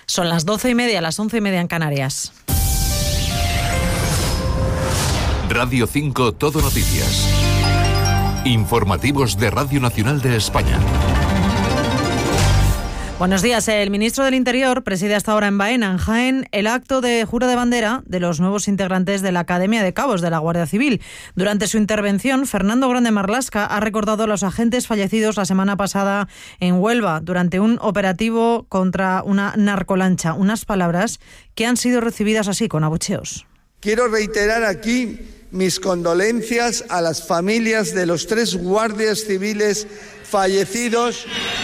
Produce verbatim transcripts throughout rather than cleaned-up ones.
Son las doce y media, las once y media en Canarias. Radio cinco Todo Noticias. Informativos de Radio Nacional de España. Buenos días. El ministro del Interior preside hasta ahora en Baena, en Jaén, el acto de jura de bandera de los nuevos integrantes de la Academia de Cabos de la Guardia Civil. Durante su intervención, Fernando Grande Marlaska ha recordado a los agentes fallecidos la semana pasada en Huelva durante un operativo contra una narcolancha. Unas palabras que han sido recibidas así, con abucheos. Quiero reiterar aquí mis condolencias a las familias de los tres guardias civiles fallecidos.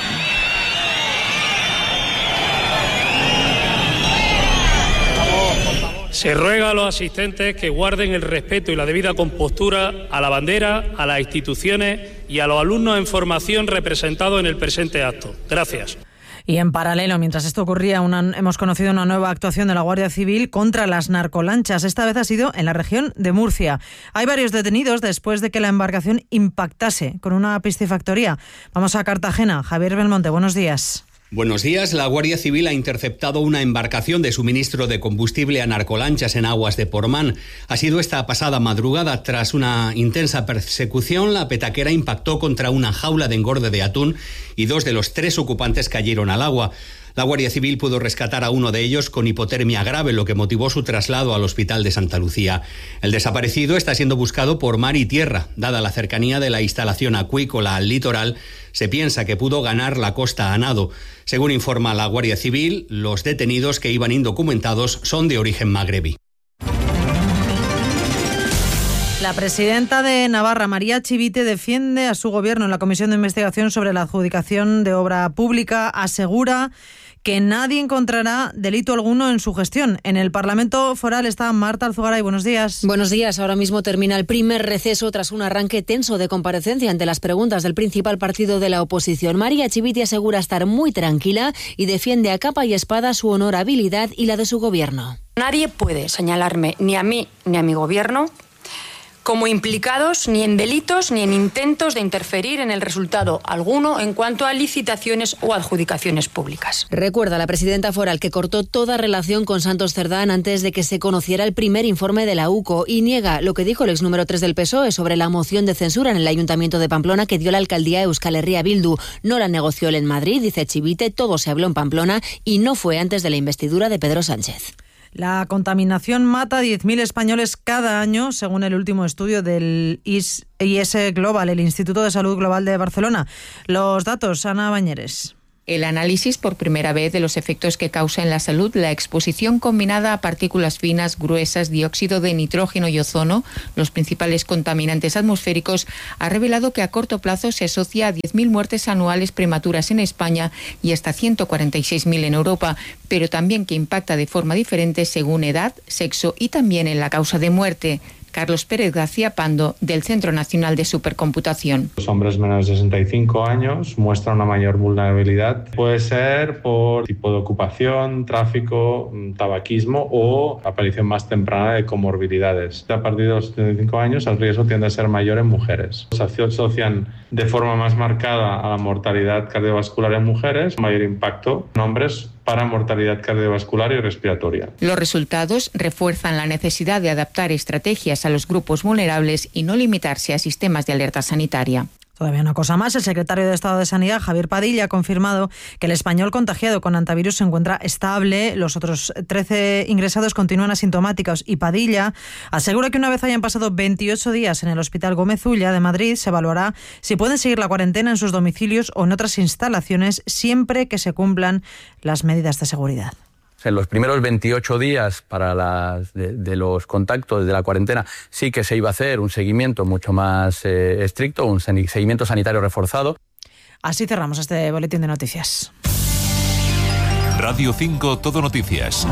Se ruega a los asistentes que guarden el respeto y la debida compostura a la bandera, a las instituciones y a los alumnos en formación representados en el presente acto. Gracias. Y en paralelo, mientras esto ocurría, una, hemos conocido una nueva actuación de la Guardia Civil contra las narcolanchas. Esta vez ha sido en la región de Murcia. Hay varios detenidos después de que la embarcación impactase con una piscifactoría. Vamos a Cartagena. Javier Belmonte, buenos días. Buenos días. La Guardia Civil ha interceptado una embarcación de suministro de combustible a narcolanchas en aguas de Pormán. Ha sido esta pasada madrugada. Tras una intensa persecución, la petaquera impactó contra una jaula de engorde de atún y dos de los tres ocupantes cayeron al agua. La Guardia Civil pudo rescatar a uno de ellos con hipotermia grave, lo que motivó su traslado al Hospital de Santa Lucía. El desaparecido está siendo buscado por mar y tierra. Dada la cercanía de la instalación acuícola al litoral, se piensa que pudo ganar la costa a nado. Según informa la Guardia Civil, los detenidos que iban indocumentados son de origen magrebí. La presidenta de Navarra, María Chivite, defiende a su gobierno en la Comisión de Investigación sobre la adjudicación de obra pública. Asegura que nadie encontrará delito alguno en su gestión. En el Parlamento Foral está Marta Alzugaray. Buenos días. Buenos días. Ahora mismo termina el primer receso tras un arranque tenso de comparecencia ante las preguntas del principal partido de la oposición. María Chivite asegura estar muy tranquila y defiende a capa y espada su honorabilidad y la de su gobierno. Nadie puede señalarme, ni a mí ni a mi gobierno, como implicados ni en delitos ni en intentos de interferir en el resultado alguno en cuanto a licitaciones o adjudicaciones públicas. Recuerda la presidenta foral que cortó toda relación con Santos Cerdán antes de que se conociera el primer informe de la U C O y niega lo que dijo el ex número tres del P S O E sobre la moción de censura en el Ayuntamiento de Pamplona que dio la alcaldía Euskal Herria Bildu. No la negoció él en Madrid, dice Chivite, todo se habló en Pamplona y no fue antes de la investidura de Pedro Sánchez. La contaminación mata a diez mil españoles cada año, según el último estudio del I S Global, el Instituto de Salud Global de Barcelona. Los datos, Ana Bañeres. El análisis por primera vez de los efectos que causa en la salud la exposición combinada a partículas finas, gruesas, dióxido de nitrógeno y ozono, los principales contaminantes atmosféricos, ha revelado que a corto plazo se asocia a diez mil muertes anuales prematuras en España y hasta ciento cuarenta y seis mil en Europa, pero también que impacta de forma diferente según edad, sexo y también en la causa de muerte. Carlos Pérez García Pando, del Centro Nacional de Supercomputación. Los hombres menores de sesenta y cinco años muestran una mayor vulnerabilidad. Puede ser por tipo de ocupación, tráfico, tabaquismo o aparición más temprana de comorbilidades. A partir de los setenta y cinco años el riesgo tiende a ser mayor en mujeres. Se asocian de forma más marcada a la mortalidad cardiovascular en mujeres, mayor impacto en hombres para mortalidad cardiovascular y respiratoria. Los resultados refuerzan la necesidad de adaptar estrategias a los grupos vulnerables y no limitarse a sistemas de alerta sanitaria. Todavía una cosa más, el secretario de Estado de Sanidad, Javier Padilla, ha confirmado que el español contagiado con antivirus se encuentra estable, los otros trece ingresados continúan asintomáticos y Padilla asegura que una vez hayan pasado veintiocho días en el Hospital Gómez Ulla de Madrid, se evaluará si pueden seguir la cuarentena en sus domicilios o en otras instalaciones siempre que se cumplan las medidas de seguridad. En los primeros veintiocho días para las de, de los contactos de la cuarentena sí que se iba a hacer un seguimiento mucho más eh, estricto, un seguimiento sanitario reforzado. Así cerramos este boletín de noticias. Radio cinco Todo Noticias.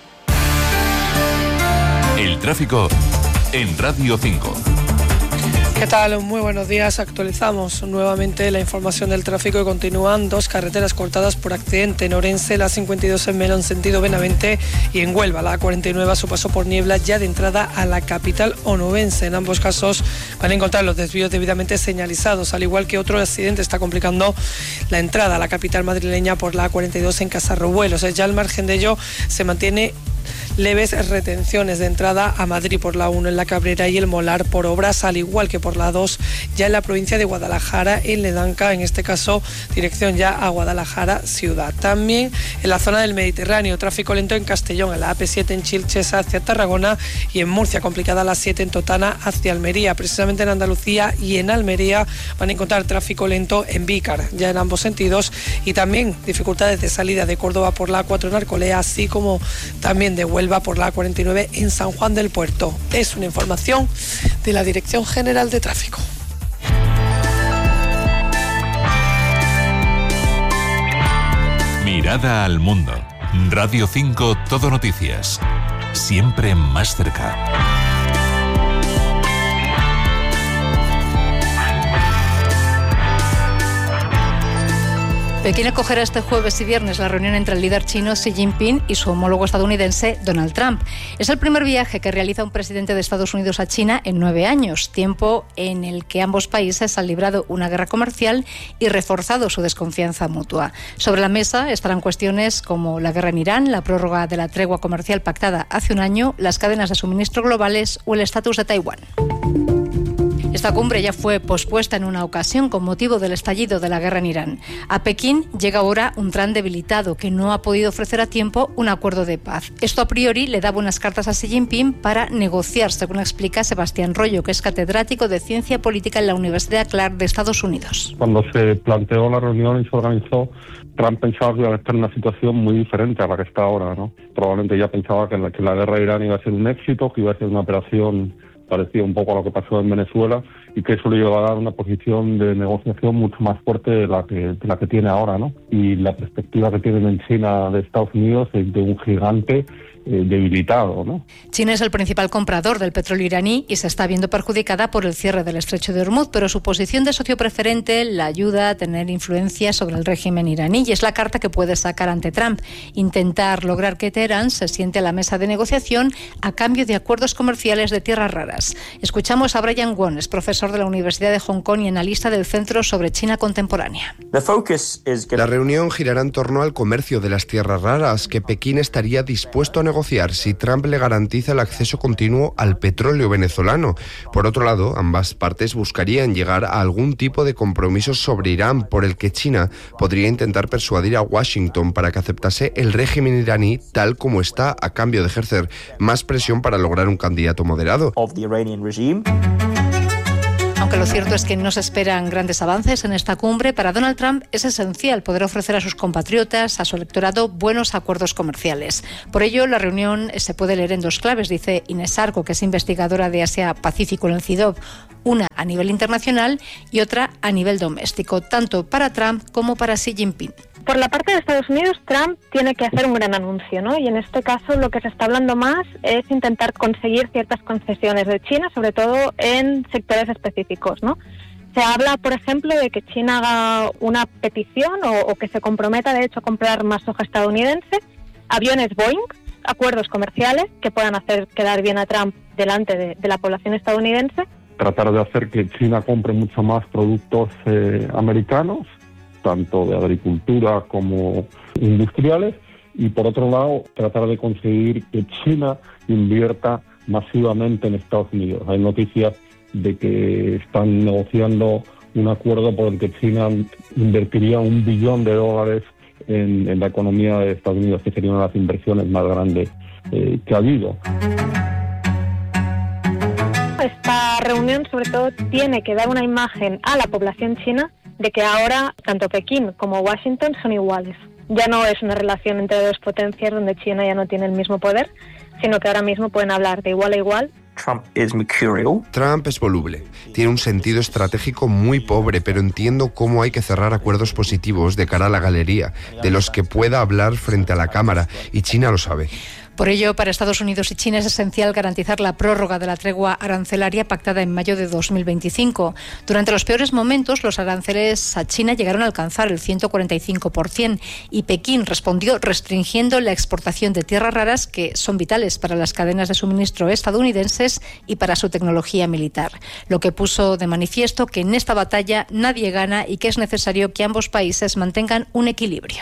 El tráfico en Radio cinco. ¿Qué tal? Muy buenos días. Actualizamos nuevamente la información del tráfico y continúan dos carreteras cortadas por accidente. En Orense, la cincuenta y dos en Melón, sentido Benavente, y en Huelva, la cuarenta y nueve a su paso por Niebla, ya de entrada a la capital onubense. En ambos casos van a encontrar los desvíos debidamente señalizados, al igual que otro accidente está complicando la entrada a la capital madrileña por la cuarenta y dos en Casarrobuelos. Ya al margen de ello se mantiene leves retenciones de entrada a Madrid por la uno en la Cabrera y el Molar por obras, al igual que por la dos ya en la provincia de Guadalajara, en Ledanca, en este caso dirección ya a Guadalajara ciudad. También en la zona del Mediterráneo, tráfico lento en Castellón, en la A P siete en Chilches hacia Tarragona y en Murcia, complicada la siete en Totana hacia Almería. Precisamente en Andalucía y en Almería van a encontrar tráfico lento en Vícar, ya en ambos sentidos, y también dificultades de salida de Córdoba por la A cuatro en Arcolea, así como también de Huelva por la cuarenta y nueve en San Juan del Puerto. Es una información de la Dirección General de Tráfico. Mirada al mundo. Radio cinco Todo Noticias. Siempre más cerca. Pekín acogerá este jueves y viernes la reunión entre el líder chino Xi Jinping y su homólogo estadounidense Donald Trump. Es el primer viaje que realiza un presidente de Estados Unidos a China en nueve años, tiempo en el que ambos países han librado una guerra comercial y reforzado su desconfianza mutua. Sobre la mesa estarán cuestiones como la guerra en Irán, la prórroga de la tregua comercial pactada hace un año, las cadenas de suministro globales o el estatus de Taiwán. Esta cumbre ya fue pospuesta en una ocasión con motivo del estallido de la guerra en Irán. A Pekín llega ahora un Trump debilitado que no ha podido ofrecer a tiempo un acuerdo de paz. Esto a priori le da buenas cartas a Xi Jinping para negociar, según explica Sebastián Rollo, que es catedrático de Ciencia Política en la Universidad Clark de Estados Unidos. Cuando se planteó la reunión y se organizó, Trump pensaba que iba a estar en una situación muy diferente a la que está ahora, ¿no? Probablemente ya pensaba que la, que la guerra de Irán iba a ser un éxito, que iba a ser una operación parecía un poco a lo que pasó en Venezuela y que eso le iba a dar una posición de negociación mucho más fuerte de la que, de la que tiene ahora, ¿no? Y la perspectiva que tienen en China de Estados Unidos es de un gigante eh, debilitado, ¿no? China es el principal comprador del petróleo iraní y se está viendo perjudicada por el cierre del estrecho de Hormuz, pero su posición de socio preferente la ayuda a tener influencia sobre el régimen iraní y es la carta que puede sacar ante Trump. Intentar lograr que Teherán se siente a la mesa de negociación a cambio de acuerdos comerciales de tierras raras. Escuchamos a Brian Wong, es profesor de la Universidad de Hong Kong y analista del Centro sobre China Contemporánea. La reunión girará en torno al comercio de las tierras raras, que Pekín estaría dispuesto a negociar si Trump le garantiza el acceso continuo al petróleo venezolano. Por otro lado, ambas partes buscarían llegar a algún tipo de compromiso sobre Irán, por el que China podría intentar persuadir a Washington para que aceptase el régimen iraní tal como está, a cambio de ejercer más presión para lograr un candidato moderado. Aunque lo cierto es que no se esperan grandes avances en esta cumbre, para Donald Trump es esencial poder ofrecer a sus compatriotas, a su electorado, buenos acuerdos comerciales. Por ello, la reunión se puede leer en dos claves, dice Inés Arco, que es investigadora de Asia-Pacífico en el C I D O B, una a nivel internacional y otra a nivel doméstico, tanto para Trump como para Xi Jinping. Por la parte de Estados Unidos, Trump tiene que hacer un gran anuncio, ¿no? Y en este caso lo que se está hablando más es intentar conseguir ciertas concesiones de China, sobre todo en sectores específicos, ¿no? Se habla, por ejemplo, de que China haga una petición o, o que se comprometa, de hecho, a comprar más soja estadounidense, aviones Boeing, acuerdos comerciales que puedan hacer quedar bien a Trump delante de, de la población estadounidense. Tratar de hacer que China compre mucho más productos eh, americanos, tanto de agricultura como industriales, y por otro lado tratar de conseguir que China invierta masivamente en Estados Unidos. Hay noticias de que están negociando un acuerdo por el que China invertiría un billón de dólares en, en la economía de Estados Unidos, que sería una de las inversiones más grandes eh, que ha habido. Esta reunión sobre todo tiene que dar una imagen a la población china de que ahora tanto Pekín como Washington son iguales. Ya no es una relación entre dos potencias donde China ya no tiene el mismo poder, sino que ahora mismo pueden hablar de igual a igual. Trump es mercurial. Trump es voluble. Tiene un sentido estratégico muy pobre, pero entiendo cómo hay que cerrar acuerdos positivos de cara a la galería, de los que pueda hablar frente a la cámara, y China lo sabe. Por ello, para Estados Unidos y China es esencial garantizar la prórroga de la tregua arancelaria pactada en mayo de dos mil veinticinco. Durante los peores momentos, los aranceles a China llegaron a alcanzar el ciento cuarenta y cinco por ciento y Pekín respondió restringiendo la exportación de tierras raras que son vitales para las cadenas de suministro estadounidenses y para su tecnología militar, lo que puso de manifiesto que en esta batalla nadie gana y que es necesario que ambos países mantengan un equilibrio.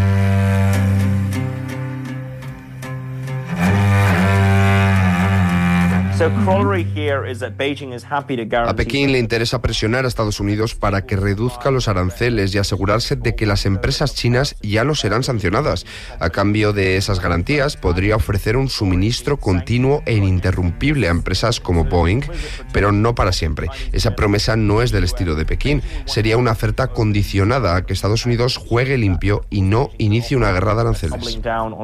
A Pekín le interesa presionar a Estados Unidos para que reduzca los aranceles y asegurarse de que las empresas chinas ya no serán sancionadas. A cambio de esas garantías, podría ofrecer un suministro continuo e ininterrumpible a empresas como Boeing, pero no para siempre. Esa promesa no es del estilo de Pekín. Sería una oferta condicionada a que Estados Unidos juegue limpio y no inicie una guerra de aranceles.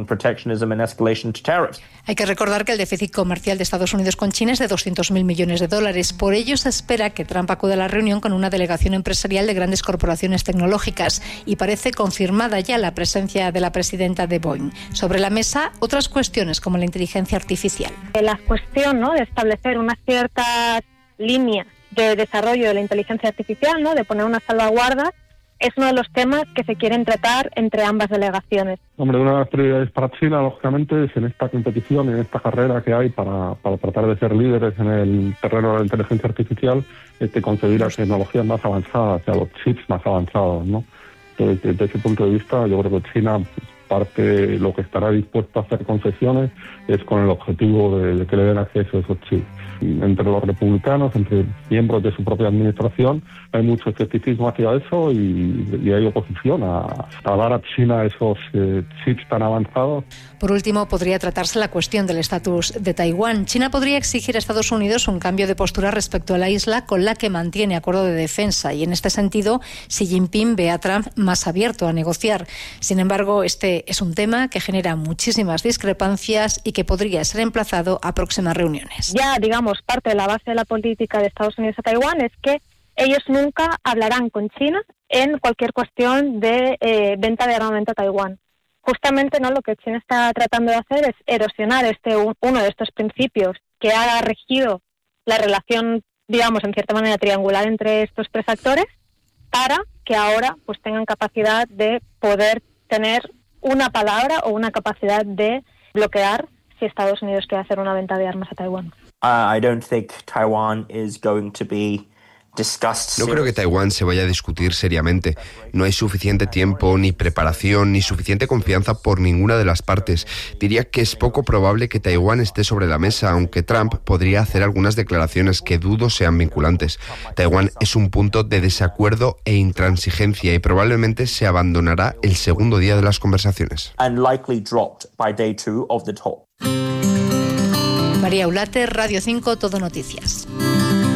Hay que recordar que el déficit comercial de Estados Unidos con China es de doscientos mil millones de dólares. Por ello se espera que Trump acude a la reunión con una delegación empresarial de grandes corporaciones tecnológicas y parece confirmada ya la presencia de la presidenta de Boeing. Sobre la mesa, otras cuestiones como la inteligencia artificial. La cuestión, ¿no?, de establecer una cierta línea de desarrollo de la inteligencia artificial, ¿no?, de poner unas salvaguardas, es uno de los temas que se quieren tratar entre ambas delegaciones. Hombre, una de las prioridades para China, lógicamente, es en esta competición, en esta carrera que hay para, para tratar de ser líderes en el terreno de la inteligencia artificial, este, conseguir las tecnologías más avanzadas, o sea, los chips más avanzados, ¿no? Entonces, desde ese punto de vista, yo creo que China, parte de lo que estará dispuesto a hacer concesiones es con el objetivo de, de que le den acceso a esos chips. Entre los republicanos, entre miembros de su propia administración, hay mucho escepticismo hacia eso y, y hay oposición a, a dar a China esos eh, chips tan avanzados. Por último, podría tratarse la cuestión del estatus de Taiwán. China podría exigir a Estados Unidos un cambio de postura respecto a la isla con la que mantiene acuerdo de defensa y en este sentido Xi Jinping ve a Trump más abierto a negociar. Sin embargo, este es un tema que genera muchísimas discrepancias y que podría ser emplazado a próximas reuniones. Ya, digamos, parte de la base de la política de Estados Unidos a Taiwán es que ellos nunca hablarán con China en cualquier cuestión de eh, venta de armamento a Taiwán. Justamente, ¿no?, lo que China está tratando de hacer es erosionar este uno de estos principios que ha regido la relación, digamos, en cierta manera triangular entre estos tres actores, para que ahora pues tengan capacidad de poder tener una palabra o una capacidad de bloquear si Estados Unidos quiere hacer una venta de armas a Taiwán. Uh, I don't think Taiwan is going to be discussed. No creo que Taiwán se vaya a discutir seriamente. No hay suficiente tiempo, ni preparación, ni suficiente confianza por ninguna de las partes. Diría que es poco probable que Taiwán esté sobre la mesa, aunque Trump podría hacer algunas declaraciones que dudo sean vinculantes. Taiwán es un punto de desacuerdo e intransigencia y probablemente se abandonará el segundo día de las conversaciones. And likely dropped by day two of the talk. María Ulate, Radio cinco, Todo Noticias.